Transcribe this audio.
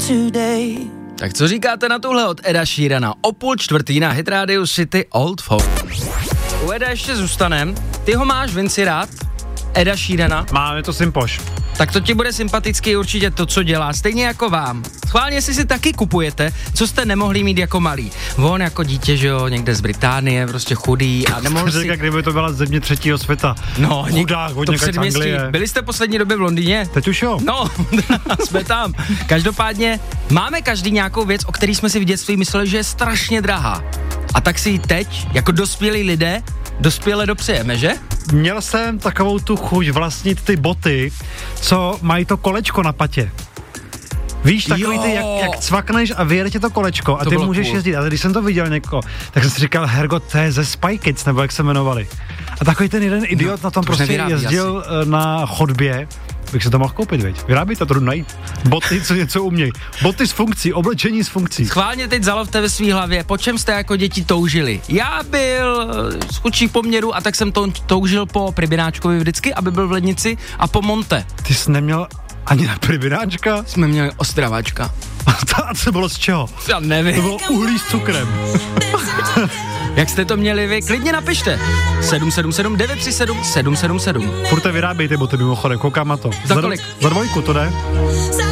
Tak co říkáte na tuhle od Eda Sheerana? O 3:30 na Hit Radio City Old Folk. U Eda ještě zůstanem. Ty ho máš, Vinci, rád? Eda Sheerana? Máme to sympoš. Tak to ti bude sympatický určitě to, co dělá, stejně jako vám. Schválně si taky kupujete, co jste nemohli mít jako malý. On jako dítě, že jo, někde z Británie, prostě chudý a nemohl si... Kdyby to byla země třetího světa. No, chudák, hodně z Anglie. Byli jste poslední době v Londýně? Teď už jo. No, jsme tam. Každopádně máme každý nějakou věc, o který jsme si v dětství mysleli, že je strašně drahá. A tak si ji teď, jako dospělí lidé, dospěle dopřejeme, že? Měl jsem takovou tu chuť vlastnit ty boty, co mají to kolečko na patě. Víš, takový ty, jak cvakneš a vyjede tě to kolečko a ty můžeš jezdit. A když jsem to viděl někoho, tak jsem si říkal, Hergot, to je ze Spy Kids, nebo jak se jmenovali. A takový ten jeden idiot na tom prostě jezdil na chodbě, bych se to mohl koupit, veď. Vyrábí to najít. Boty, co něco umějí. Boty s funkcí, oblečení s funkcí. Schválně teď zalovte ve svý hlavě, po čem jste jako děti toužili. Já byl z chudších poměrů a tak jsem toužil po Pribináčkovi vždycky, aby byl v lednici a po Monte. Ty jsi neměl ani na Pribináčka? Jsme měli Ostravačka. A to bylo z čeho? Já nevím. To bylo uhlí s cukrem. Jak jste to měli vy? Klidně napište. 777 937 777. Furt vyráběj ty boty mimochodem, koukám na to. Za kolik? Za 2 to jde.